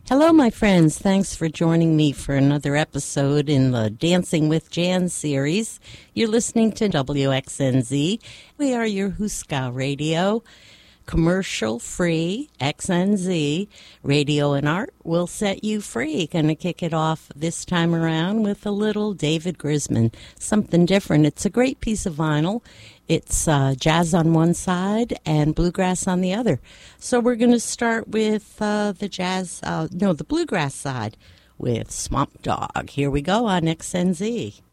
Hello, my friends. Thanks for joining me for another episode in the Dancing with Jan series. You're listening to WXNZ. We are your Huska Radio, commercial-free XNZ radio and art will set you free. Going to kick it off this time around with a little David Grisman, something different. It's a great piece of vinyl. It's jazz on one side and bluegrass on the other. So we're going to start with the bluegrass side with Swamp Dog. Here we go on XNZ.